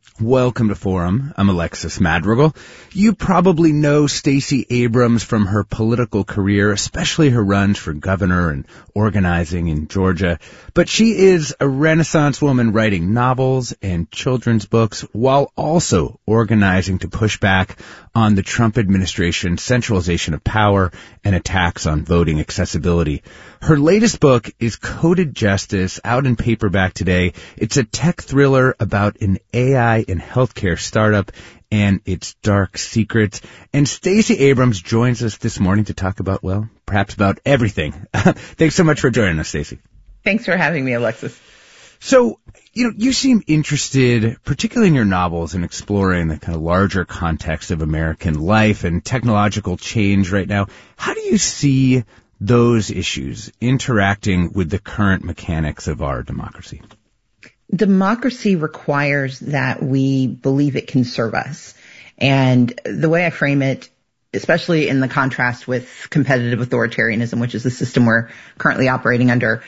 Welcome to Forum. I'm Alexis Madrigal. You probably know Stacey Abrams from her political career, especially her runs for governor and organizing in Georgia. But she is a Renaissance woman writing novels and children's books while also organizing to push back on the Trump administration's centralization of power and attacks on voting accessibility. Her latest book is Coded Justice, out in paperback today. It's a tech thriller about an AI and healthcare startup and its dark secrets. And Stacey Abrams joins us this morning to talk about, well, perhaps about everything. Thanks so much for joining us, Stacey. Thanks for having me, Alexis. So, you seem interested, particularly in your novels, in exploring the kind of larger context of American life and technological change right now. How do you see those issues interacting with the current mechanics of our democracy? Democracy requires that we believe it can serve us. And the way I frame it, especially in the contrast with competitive authoritarianism, which is the system we're currently operating under,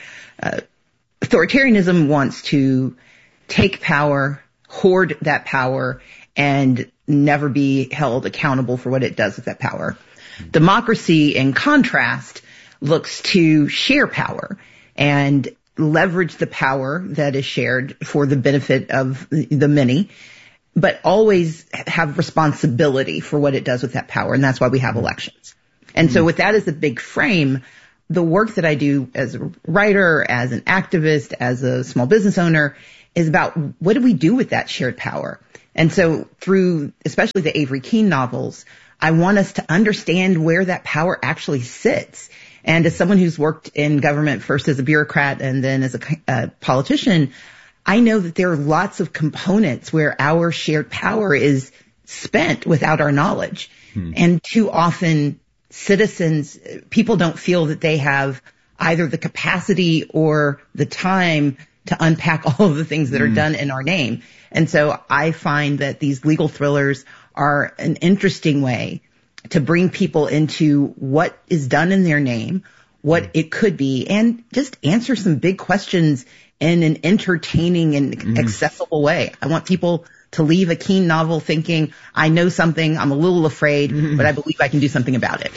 authoritarianism wants to take power, hoard that power, and never be held accountable for what it does with that power. Democracy, in contrast, looks to share power and leverage the power that is shared for the benefit of the many, but always have responsibility for what it does with that power. And that's why we have elections. And so with that as a big frame, the work that I do as a writer, as an activist, as a small business owner is about what do we do with that shared power? And so through especially the Avery Keene novels, I want us to understand where that power actually sits. And as someone who's worked in government first as a bureaucrat and then as a politician, I know that there are lots of components where our shared power is spent without our knowledge. And too often citizens, people don't feel that they have either the capacity or the time to unpack all of the things that are done in our name. And so I find that these legal thrillers are an interesting way to bring people into what is done in their name, what it could be, and just answer some big questions in an entertaining and accessible way. I want people to leave a Keene novel thinking, I know something, I'm a little afraid, but I believe I can do something about it.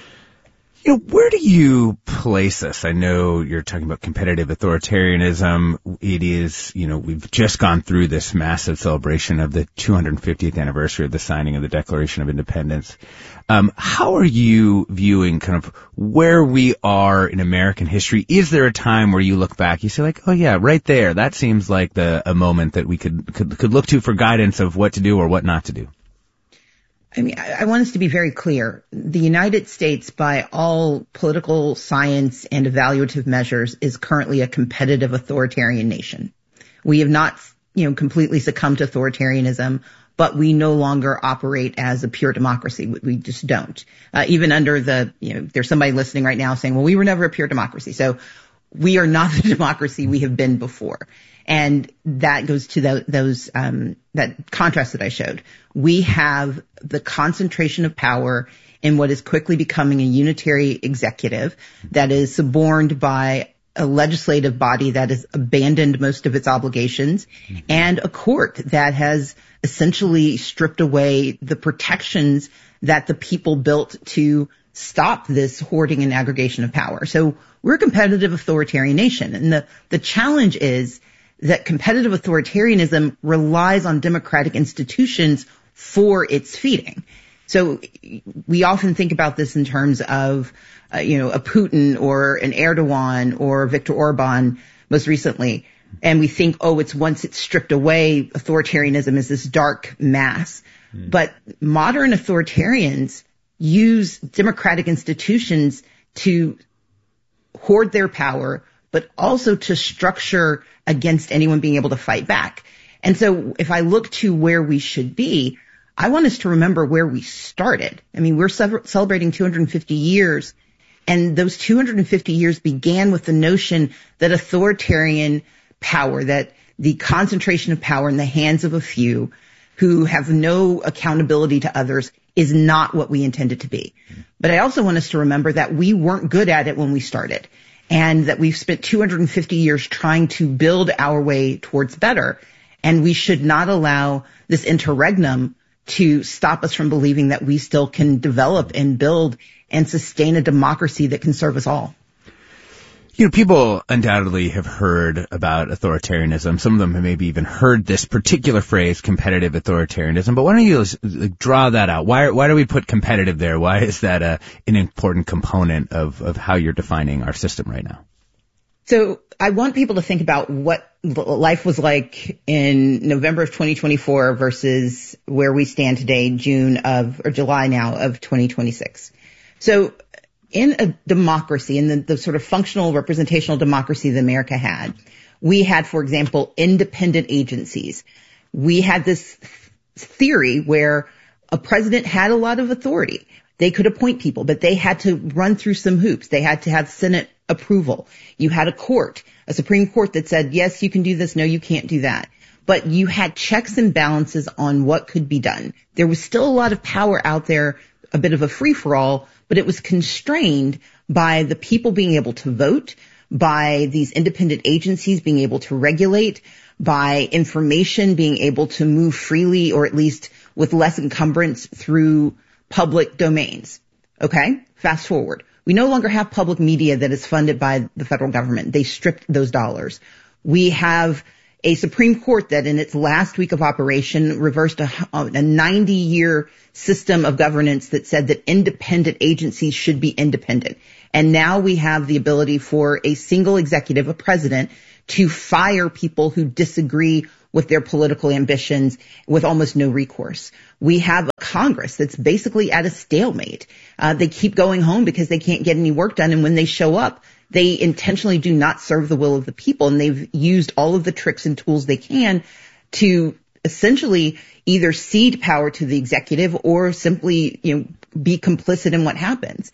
Where do you place us? I know you're talking about competitive authoritarianism. It is, we've just gone through this massive celebration of the 250th anniversary of the signing of the Declaration of Independence. How are you viewing kind of where we are in American history? Is there a time where you look back, you say like, oh yeah, right there, that seems like a moment that we could look to for guidance of what to do or what not to do? I mean, I want us to be very clear. The United States, by all political science and evaluative measures, is currently a competitive authoritarian nation. We have not, completely succumbed to authoritarianism, but we no longer operate as a pure democracy. We just don't. Even under there's somebody listening right now saying, well, we were never a pure democracy. So we are not the democracy we have been before. And that goes to that contrast that I showed. We have the concentration of power in what is quickly becoming a unitary executive that is suborned by a legislative body that has abandoned most of its obligations and a court that has essentially stripped away the protections that the people built to stop this hoarding and aggregation of power. So we're a competitive authoritarian nation. And the challenge is that competitive authoritarianism relies on democratic institutions for its feeding. So we often think about this in terms of, a Putin or an Erdogan or Viktor Orban most recently. And we think, once it's stripped away, authoritarianism is this dark mass. But modern authoritarians use democratic institutions to hoard their power, but also to structure against anyone being able to fight back. And so if I look to where we should be, I want us to remember where we started. I mean, we're celebrating 250 years, and those 250 years began with the notion that authoritarian power, that the concentration of power in the hands of a few who have no accountability to others, is not what we intended to be. But I also want us to remember that we weren't good at it when we started, and that we've spent 250 years trying to build our way towards better. And we should not allow this interregnum to stop us from believing that we still can develop and build and sustain a democracy that can serve us all. You know, people undoubtedly have heard about authoritarianism. Some of them have maybe even heard this particular phrase, competitive authoritarianism. But why don't you draw that out? Why do we put competitive there? Why is that an important component of how you're defining our system right now? So I want people to think about what life was like in November of 2024 versus where we stand today, July now of 2026. So in a democracy, in the sort of functional representational democracy that America had, we had, for example, independent agencies. We had this theory where a president had a lot of authority. They could appoint people, but they had to run through some hoops. They had to have Senate approval. You had a Supreme Court that said, yes, you can do this. No, you can't do that. But you had checks and balances on what could be done. There was still a lot of power out there, a bit of a free-for-all, but it was constrained by the people being able to vote, by these independent agencies being able to regulate, by information being able to move freely or at least with less encumbrance through public domains. Okay? Fast forward. We no longer have public media that is funded by the federal government. They stripped those dollars. We have a Supreme Court that in its last week of operation reversed a 90-year system of governance that said that independent agencies should be independent. And now we have the ability for a single executive, a president, to fire people who disagree with their political ambitions with almost no recourse. We have a Congress that's basically at a stalemate. They keep going home because they can't get any work done. And when they show up, they intentionally do not serve the will of the people. And they've used all of the tricks and tools they can to essentially either cede power to the executive or simply, be complicit in what happens.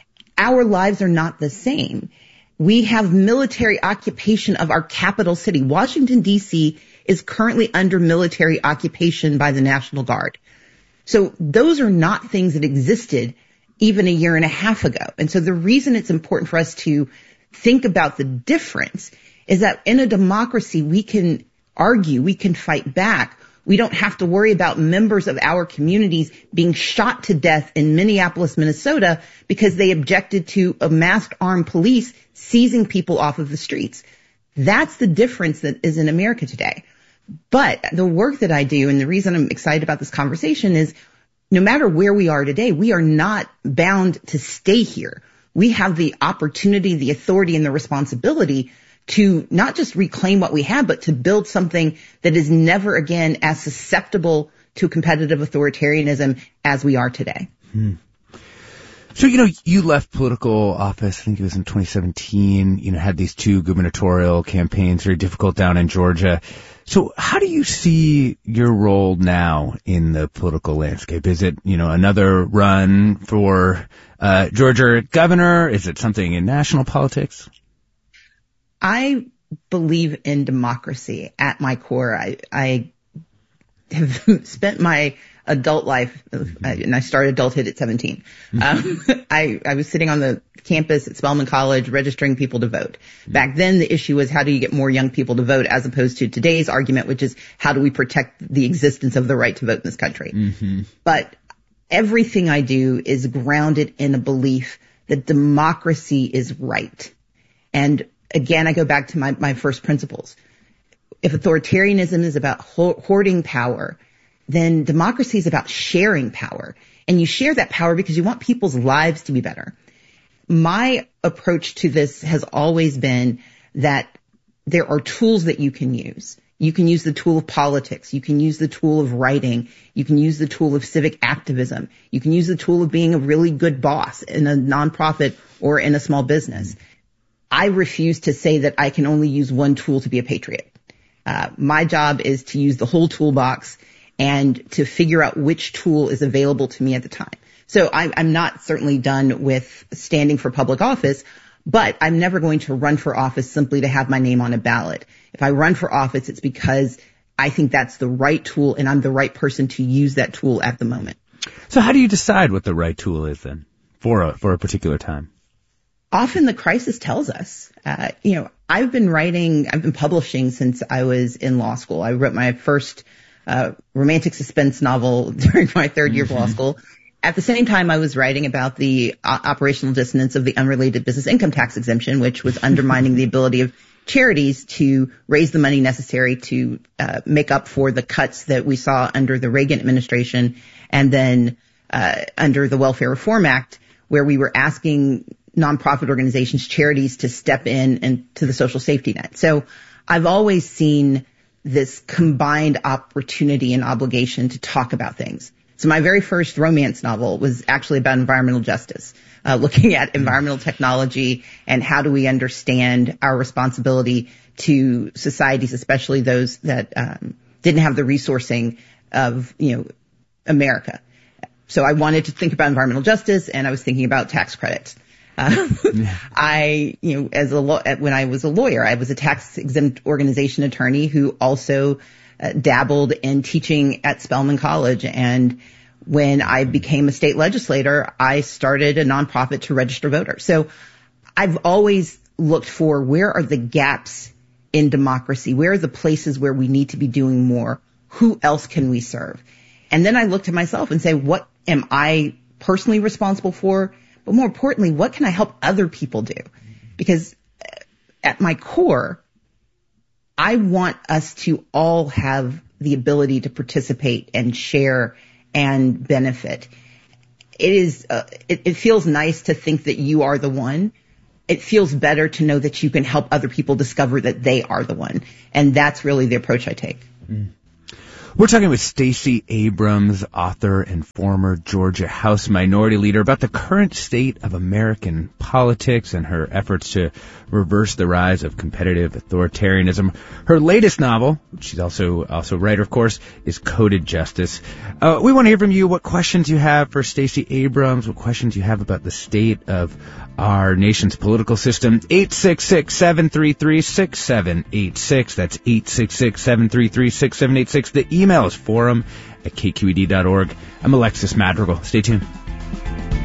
Our lives are not the same. We have military occupation of our capital city. Washington, D.C. is currently under military occupation by the National Guard. So those are not things that existed even a year and a half ago. And so the reason it's important for us to think about the difference is that in a democracy, we can argue, we can fight back. We don't have to worry about members of our communities being shot to death in Minneapolis, Minnesota, because they objected to a masked armed police seizing people off of the streets. That's the difference that is in America today. But the work that I do, and the reason I'm excited about this conversation is no matter where we are today, we are not bound to stay here. We have the opportunity, the authority, and the responsibility to not just reclaim what we have, but to build something that is never again as susceptible to competitive authoritarianism as we are today. So, you left political office, I think it was in 2017, had these two gubernatorial campaigns, very difficult down in Georgia. So how do you see your role now in the political landscape? Is it, another run for Georgia governor? Is it something in national politics? I believe in democracy at my core. I have spent my adult life, and I started adulthood at 17. I was sitting on the campus at Spelman College registering people to vote. Back then, the issue was how do you get more young people to vote as opposed to today's argument, which is how do we protect the existence of the right to vote in this country. Mm-hmm. But everything I do is grounded in a belief that democracy is right. And again, I go back to my first principles. If authoritarianism is about hoarding power, then democracy is about sharing power. And you share that power because you want people's lives to be better. My approach to this has always been that there are tools that you can use. You can use the tool of politics. You can use the tool of writing. You can use the tool of civic activism. You can use the tool of being a really good boss in a nonprofit or in a small business. I refuse to say that I can only use one tool to be a patriot. My job is to use the whole toolbox and to figure out which tool is available to me at the time. So I'm not certainly done with standing for public office, but I'm never going to run for office simply to have my name on a ballot. If I run for office, it's because I think that's the right tool and I'm the right person to use that tool at the moment. So how do you decide what the right tool is then for a particular time? Often the crisis tells us, I've been publishing since I was in law school. I wrote my first romantic suspense novel during my third year of law school. At the same time, I was writing about the operational dissonance of the unrelated business income tax exemption, which was undermining the ability of charities to raise the money necessary to make up for the cuts that we saw under the Reagan administration and then under the Welfare Reform Act, where we were asking nonprofit organizations, charities, to step in and to the social safety net. So I've always seen this combined opportunity and obligation to talk about things. So my very first romance novel was actually about environmental justice, looking at environmental technology and how do we understand our responsibility to societies, especially those that didn't have the resourcing of, America. So I wanted to think about environmental justice, and I was thinking about tax credits. When I was a lawyer, I was a tax-exempt organization attorney who also dabbled in teaching at Spelman College. And when I became a state legislator, I started a nonprofit to register voters. So I've always looked for where are the gaps in democracy? Where are the places where we need to be doing more? Who else can we serve? And then I looked at myself and say, what am I personally responsible for? But more importantly, what can I help other people do? Because at my core, I want us to all have the ability to participate and share and benefit. It feels nice to think that you are the one. It feels better to know that you can help other people discover that they are the one. And that's really the approach I take. We're talking with Stacey Abrams, author and former Georgia House Minority Leader, about the current state of American politics and her efforts to reverse the rise of competitive authoritarianism. Her latest novel, which she's also writer, of course, is Coded Justice. We want to hear from you what questions you have for Stacey Abrams, what questions you have about the state of our nation's political system. 866-733-6786. That's 866-733-6786. The email is forum@kqed.org. I'm Alexis Madrigal. Stay tuned.